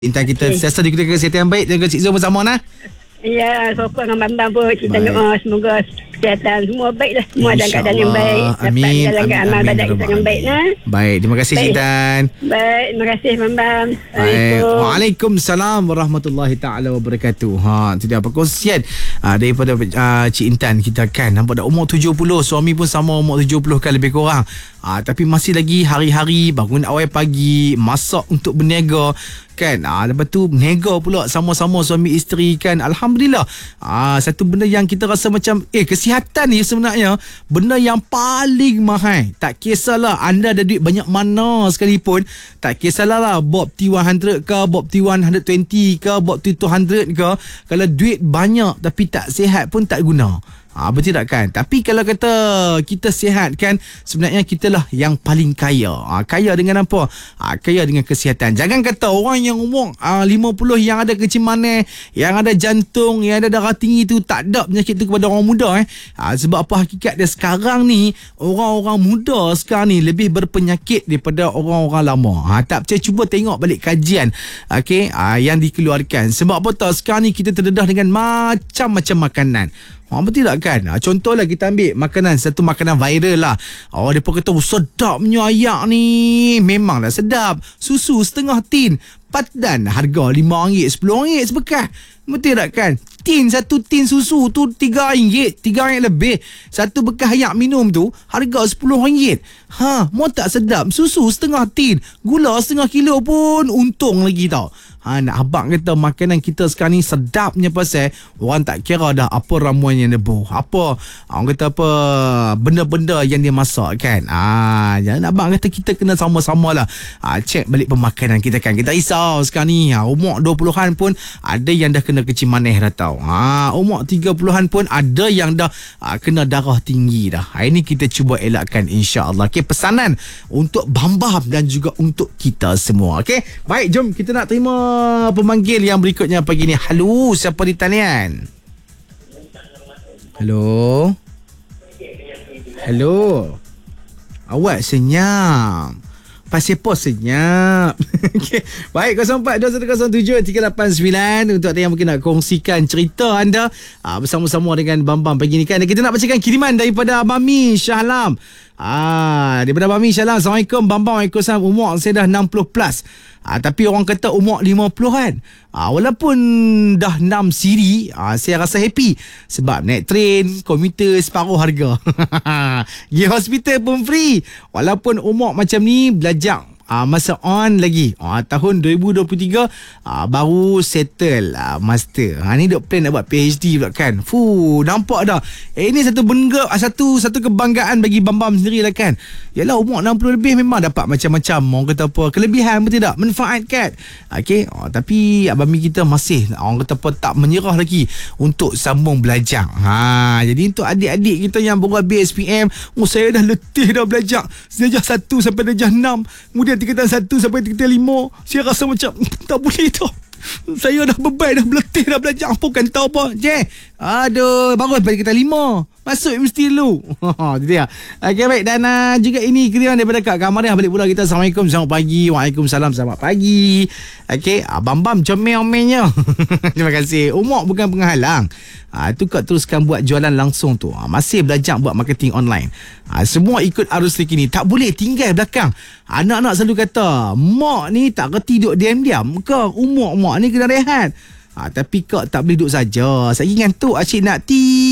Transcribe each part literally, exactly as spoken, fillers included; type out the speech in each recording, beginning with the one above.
Intan kita okay. Sentiasa diberikan kesihatan yang baik. Dengan Cik Zul bersama nah. Ya, sokong dengan Bambang pun. Kita doa semoga kesihatan semua baik lah. Semua dalam keadaan yang baik. Amin. Dapat jalankan amal ibadat kita yang baik nah. Baik, terima kasih Cik Intan. Baik, terima kasih Bambang. Baik. Waalaikumsalam warahmatullahi taala wabarakatuh. Ha, itu dia perkongsian uh, daripada uh, Cik Intan. Kita kan nampak dah umur tujuh puluh, suami pun sama umur tujuh puluh kan lebih kurang. Ah, tapi masih lagi hari-hari bangun awal pagi, masak untuk berniaga kan. Ah, lepas tu berniaga pula sama-sama suami isteri kan. Alhamdulillah. Ah, satu benda yang kita rasa macam eh kesihatan ni sebenarnya benda yang paling mahal. Tak kisahlah anda ada duit banyak mana sekalipun, tak kisahlah lah Bob T seratus ke, Bob T seratus dua puluh ke, Bob T dua ratus ke, kalau duit banyak tapi tak sihat pun tak guna. Ha, betul tak kan? Tapi kalau kata kita sihat kan, sebenarnya kita lah yang paling kaya. Ha, kaya dengan apa? Ha, kaya dengan kesihatan. Jangan kata orang yang umur ha, lima puluh yang ada kecil manis, yang ada jantung, yang ada darah tinggi tu tak ada penyakit tu kepada orang muda eh. Ha, sebab apa hakikat dia sekarang ni, orang-orang muda sekarang ni lebih berpenyakit daripada orang-orang lama. Ha, tak percaya cuba tengok balik kajian okay, ha, yang dikeluarkan. Sebab apa tahu sekarang ni kita terdedah dengan macam-macam makanan. Ha, betul tak kan? Ha, contohlah kita ambil makanan, satu makanan viral lah. Oh, mereka kata, oh, sedapnya ayak ni. Memanglah sedap. Susu setengah tin. Padan harga lima ringgit, sepuluh ringgit sebekas. Betul tak kan? Tin, satu tin susu tu tiga ringgit, tiga ringgit lebih. Satu bekas ayak minum tu harga sepuluh ringgit. Ha, mau tak sedap? Susu setengah tin, gula setengah kilo pun untung lagi tau. Ha, nak abang kata makanan kita sekarang ni sedapnya pasal orang tak kira dah apa ramuan yang debu, apa orang kata apa benda-benda yang dia masak kan. Ah, ha, jangan abang kata kita kena sama-sama lah ha, cek balik pemakanan kita kan. Kita risau sekarang ni ha, umur dua puluhan pun ada yang dah kena kecil manis dah tau. Ha, umur tiga puluhan pun ada yang dah ha, kena darah tinggi dah. Ha, ini kita cuba elakkan insya-Allah. Okey, pesanan untuk Bambam dan juga untuk kita semua. Okey, baik, jom kita nak terima pemanggil yang berikutnya pagi ni. Halo, siapa di talian? Halo. Halo. Awak senyap. Pasal pos senyap. Okay. Baik, kosong empat dua satu kosong tujuh tiga lapan sembilan untuk anda yang mungkin nak kongsikan cerita anda aa, bersama-sama dengan Bambam pagi ni kan. Dan kita nak bacakan kiriman daripada Mami Syahlam. Ah, daripada Mami Syahlam. Assalamualaikum Bambam. Waalaikumsalam. Umur saya dah enam puluh plus. Ah, tapi orang kata umur lima puluhan. Ah, walaupun dah enam siri, ah, saya rasa happy sebab naik train, komuter separuh harga. Pergi hospital pun free. Walaupun umur macam ni, belajar Ah, masa on lagi ah, tahun dua ribu dua puluh tiga ah, baru settle ah, master. Ha, ni duk plan nak buat P H D pula kan. Fuh, nampak dah. Eh, ini satu bangga, satu satu kebanggaan bagi Bambam sendiri lah kan. Yalah, umur enam puluh lebih memang dapat macam-macam orang kata apa, kelebihan betul tak? Manfaat kan. Okey, oh, tapi abang mi kita masih orang kata apa tak menyerah lagi untuk sambung belajar. Ha, jadi untuk adik-adik kita yang baru habis S P M, oh saya dah letih dah belajar. Darjah satu sampai darjah enam. Kemudian tingkatan satu sampai tingkatan lima. Saya rasa macam tak boleh tu. Saya dah beban, dah berletih, dah belajar apa kan tahu apa. Je. Aduh, baru sampai tingkatan lima. Masuk mesti dulu. Itu dia. Okey, baik. Dan uh, juga ini kiriman daripada Kak Kamariah balik pula kita. Assalamualaikum, selamat pagi. Waalaikumsalam, selamat pagi. Okey, uh, Bambam comel-omelnya. Terima kasih. Umur bukan penghalang. Ah, tu Kak teruskan buat jualan langsung tu. Ah, masih belajar buat marketing online. Ah, semua ikut arus terkini. Tak boleh tinggal belakang. Anak-anak selalu kata, mak ni tak reti duduk diam-diam ke? Umur mak ni kena rehat. Ah, tapi Kak tak boleh duduk saja. Saya ngantuk, asyik nak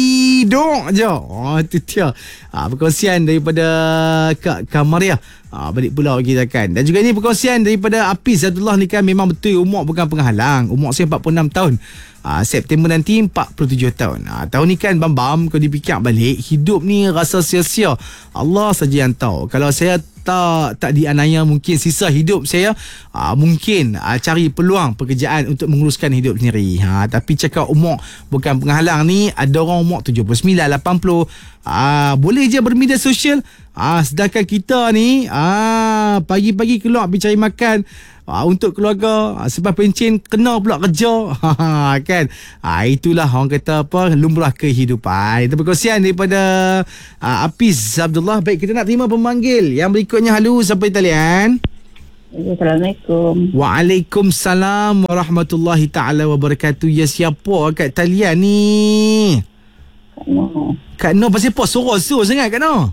tidur je. Oh, tu dia. Ah, perkongsian daripada Kak Kamariah. Ah, balik pula kita kan. Dan juga ini perkongsian daripada Apis Zadullah ni kan, memang betul umur bukan penghalang. Umur saya empat puluh enam tahun. Ah, September nanti empat puluh tujuh tahun. Ah, tahun ni kan Bambam, kalau dipikir balik, hidup ni rasa sia-sia. Allah saja yang tahu. Kalau saya tak tak dianiaya, mungkin sisa hidup saya aa, mungkin aa, cari peluang pekerjaan untuk menguruskan hidup sendiri. Ha, tapi cakap umur bukan penghalang ni, ada orang umur tujuh puluh sembilan, lapan puluh aa, boleh je bermedia sosial. Ah, sedangkan kita ni ah, pagi-pagi keluar pergi cari makan ah, untuk keluarga, ah, sebab pencen kena pula kerja. Kan? Ah, itulah orang kata apa, lumrah kehidupan. Itu perkongsian daripada ah, Apis Abdullah. Baik, kita nak terima pemanggil yang berikutnya. Halo, siapa di talian? Assalamualaikum. Waalaikumsalam warahmatullahi taala wabarakatuh. Ya, siapa kat talian ni? Kak Noh. Kak Noh, pasal apa sorok-sorok sangat Kak Noh?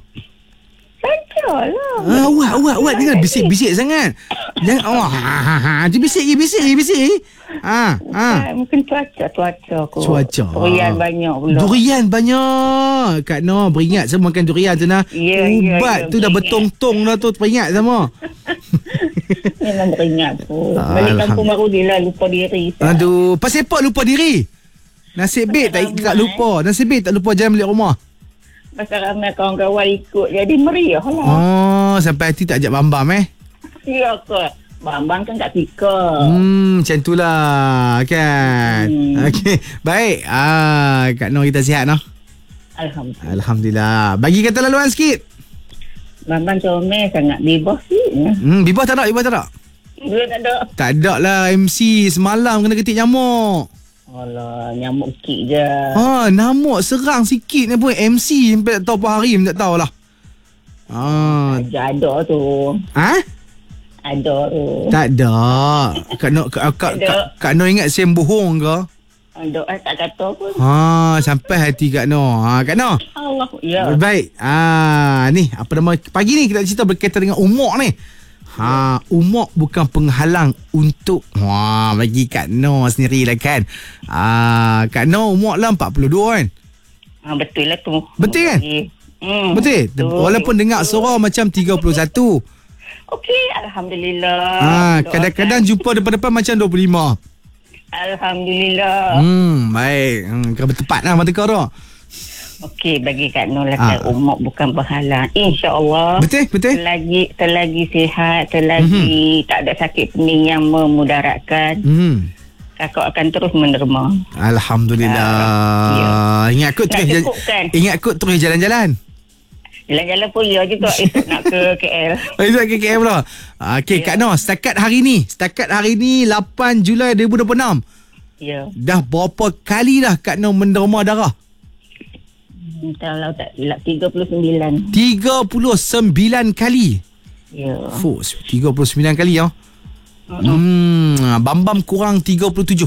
Sajalah. Ah, awak, awak, awak jangan bisik-bisik sangat. Jangan, oh, ha, ha, ha. Dia bisik, bisik, bisik. Ha, ha. Mungkin cuaca, cuaca kot. Cuaca. Durian banyak pula. Durian banyak. Kak Noh, beringat sama makan durian tu nah. Ya, ya, Ubat ya, tu dah beringat. bertong-tong dah tu, beringat sama. Memang beringat pun. Ah, Balik kampung baru dia lah lupa diri. Aduh, pasal apa lupa diri? Nasib baik tak, tak lupa. Nasib baik tak lupa jalan balik rumah. Pasal ramai kawan-kawan ikut jadi meriah lah. Oh, sampai hati tak ajak Bambam eh? Ya ke? Bambang kan kat Tika. Hmm, macam tu lah kan. Hmm. Okey, baik. Ah, Kak Noh kita sihat noh. Alhamdulillah. Alhamdulillah. Bagi kata laluan sikit. Bambang comel sangat bebas sih. Hmm, bibah tak ada, bibah tak ada. Dia tak ada. Tak ada lah M C semalam kena ketik nyamuk. Alah, nyamuk kik je. Ha, nyamuk serang sikit ni pun M C sampai tak tahu apa hari pun tak tahulah. Ah, Ada, ada tu. ha? Ada tu. Tak ada. Kak Noh, Kak, Kak, Ada. Kak, Kak Noh ingat saya bohong ke? Ada, eh, tak kata pun. Ha, sampai hati Kak Noh. Ha, Kak Noh. Allah, ya. Baik. Ah, ni apa nama pagi ni kita cerita berkaitan dengan umur ni. Ha, umur bukan penghalang untuk wah bagi Kak Noh sendirilah kan. Ah, Kak Noh umur lah empat puluh dua kan. Ha, betul lah tu. Betul kan? Hmm, Betul? Walaupun dengar suara macam tiga puluh satu. Okey, Alhamdulillah. Ah, kadang-kadang jumpa depan-depan macam dua puluh lima. Alhamdulillah. Hmm, baik. Hmm, kau bertepat lah mata kau tu. Okey, bagi Kak Noh lah, Ah. umur bukan berhalang. InsyaAllah. Betul, betul. Selagi, selagi sihat, selagi tak ada sakit pening yang memudaratkan, Hmm. kakak akan terus menerima. Alhamdulillah. ya. Ingat kot Nak terus jalan- cukupkan. ingat kot terus jalan-jalan. Jalan-jalan pun ya juga esok nak ke K L. Oh, itu K K M lah. Okey, Ya. Kak Noh, setakat hari ni, setakat hari ni lapan Julai dua ribu dua puluh enam, Ya. dah berapa kali dah Kak Noh menderma darah? Hmm, Kalau tak silap tiga puluh sembilan. tiga puluh sembilan kali. Ya. Fuh, tiga puluh sembilan kali ya. Hmm, Bambam kurang tiga puluh tujuh.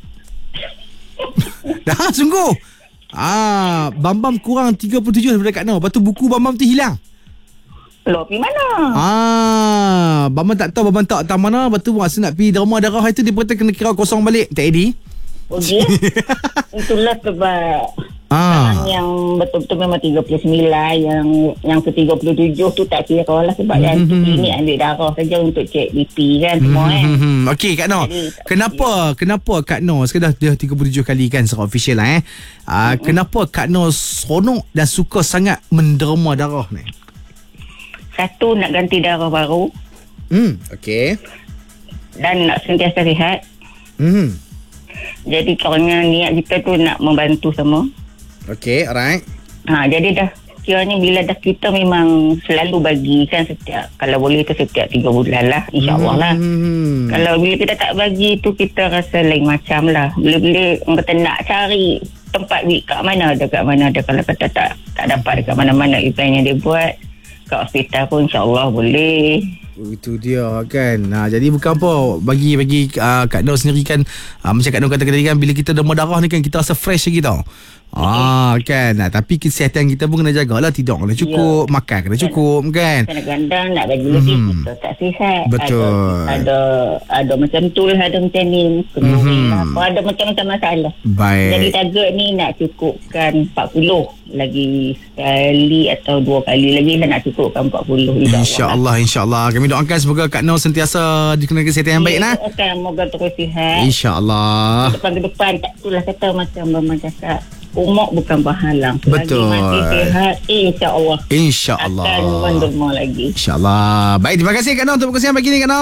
Dah sungguh. Ah, Bambam kurang tiga puluh tujuh daripada Kak Noh. Lepas tu buku Bambam tu hilang. Loh, pergi mana? Ah, Bambam tak tahu Bambam tak tahu mana. Lepas tu masa nak pergi derma darah itu dia kata kena kira kosong balik. Tak Edi. Oh, dia? Itulah sebab Ah. yang betul-betul memang tiga puluh sembilan, yang yang ke tiga puluh tujuh tu tak kira lah sebab yang Mhm. klinik ambil darah saja untuk cek B P kan semua kan. Hmm, okey Kak Noh. Jadi, Kenapa kenapa Kak Noh sekedar dah tiga puluh tujuh kali kan secara official lah eh. Ah, kenapa Kak Noh seronok dan suka sangat menderma darah ni? Satu, nak ganti darah baru Hmm, okey. dan nak sentiasa sihat. Hmm. Jadi kerana niat kita tu nak membantu semua. Okey, alright. Ha, jadi dah kiranya bila dah kita memang selalu bagi kan setiap, kalau boleh tu setiap tiga bulan lah, insyaAllah lah. Hmm. Kalau bila kita tak bagi tu kita rasa lain macam lah. Bila-bila orang kata nak cari tempat week kat mana ada, kat mana ada. Kalau kata tak tak dapat dekat mana-mana event yang dia buat, kat hospital pun insyaAllah boleh. Oh, itu dia kan. Ha, jadi bukan apa bagi bagi uh, Kak Noh sendiri kan, uh, macam Kak Noh kata tadi kan, bila kita derma darah ni kan kita rasa fresh lagi tau. Ah kan. Nah, tapi kesihatan kita pun kena jagalah, tidur kena cukup, ya. Makan kena cukup kan. Kadang-kadang nak bagi lebih Mhm. kita tak sihat. Betul. Ada ada, ada macam tu lah, ada macam ni, kenuri Mhm. lah, apa, ada macam-macam masalah. Baik. Jadi target ni nak cukupkan empat puluh lagi sekali atau dua kali lagi lah nak cukupkan empat puluh. InsyaAllah, insyaAllah. Kami doakan semoga Kak Noh sentiasa dikenakan kesihatan yang baik nah. Akan moga terus sihat. InsyaAllah. Depan ke depan tak itulah kata macam Mama cakap, umur bukan berhalang. Selagi Betul. masih sihat, insya-Allah InsyaAllah. akan menderma lagi. InsyaAllah. Baik, terima kasih Kak Noh untuk perkongsian pagi ni Kak Noh.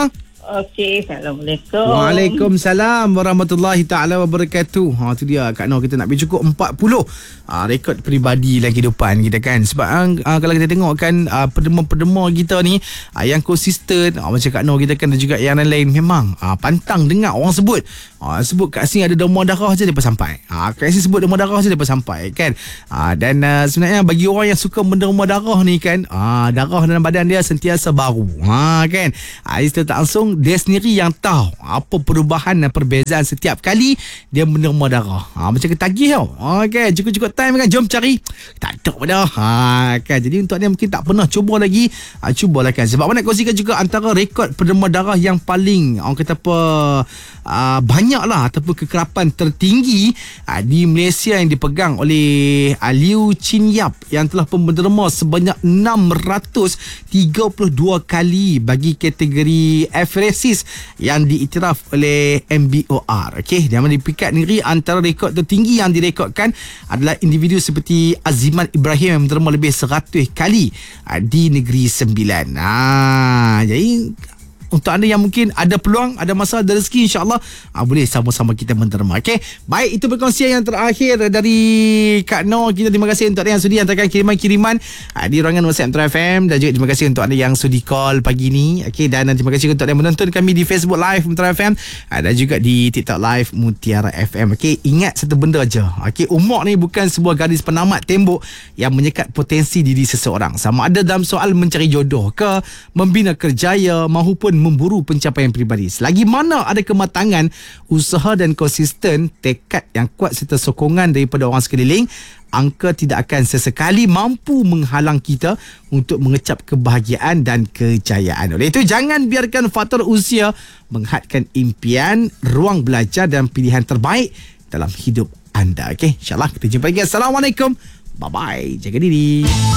Okey, Assalamualaikum. Waalaikumsalam warahmatullahi taala wabarakatuh. Ha tu dia Kak Noh, kita nak pergi cukup empat puluh ha, rekod peribadi dalam kehidupan kita kan. Sebab ha, kalau kita tengok kan ha, pedema-pedema kita ni ha, yang konsisten ha, macam Kak Noh kita kan dan juga yang lain memang ha, pantang dengar orang sebut ha, sebut kat sini ada demam darah je depa sampai. Ha, kat sini sebut demam darah je depa sampai kan. Ha, dan uh, sebenarnya bagi orang yang suka menderma darah ni kan, ha, darah dalam badan dia sentiasa baru. Ha kan. Ha, itu tak langsung dia sendiri yang tahu apa perubahan dan perbezaan setiap kali dia menerima darah. Ha, macam ketagih tau. Okay, cukup-cukup time kan, jom cari. Tak ada dah. Ha, kan. Jadi untuk dia mungkin tak pernah cuba lagi, ha, cubalah kan. Sebab mana nak kongsikan juga antara rekod penerima darah yang paling orang kata apa uh, banyak lah ataupun kekerapan tertinggi uh, di Malaysia yang dipegang oleh uh, Liu Chin Yap yang telah pun menderma sebanyak enam ratus tiga puluh dua kali bagi kategori F-Resis yang diiktiraf oleh M B O R. Okey, di mana di peringkat negeri antara rekod tertinggi yang direkodkan adalah individu seperti Aziman Ibrahim yang menderma lebih seratus kali uh, di negeri Sembilan. Ah, jadi untuk anda yang mungkin ada peluang, ada masa, ada rezeki, insyaAllah ah, boleh sama-sama kita menderma. Okay? Baik, itu perkongsian yang terakhir dari Kak Noh. Kita terima kasih untuk anda yang sudi hantarkan kiriman-kiriman ah, di ruangan WhatsApp Metro F M, dan juga terima kasih untuk anda yang sudi call pagi ni. Okay? Dan terima kasih untuk anda yang menonton kami di Facebook Live Metro F M ah, dan juga di TikTok Live Mutiara F M. Okay? Ingat satu benda aja. Okay? Umur ni bukan sebuah garis penamat tembok yang menyekat potensi diri seseorang. Sama ada dalam soal mencari jodoh ke, membina kerjaya mahupun memburu pencapaian peribadi. Selagi mana ada kematangan, usaha dan konsisten, tekad yang kuat serta sokongan daripada orang sekeliling, angka tidak akan sesekali mampu menghalang kita untuk mengecap kebahagiaan dan kejayaan. Oleh itu, jangan biarkan faktor usia menghadkan impian, ruang belajar dan pilihan terbaik dalam hidup anda. Okey, insyaAllah kita jumpa lagi. Assalamualaikum. Bye-bye. Jaga diri.